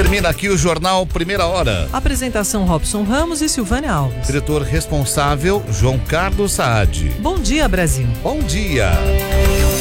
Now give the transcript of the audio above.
Termina aqui o Jornal Primeira Hora. Apresentação Robson Ramos e Silvânia Alves. Diretor responsável, João Carlos Saad. Bom dia, Brasil. Bom dia.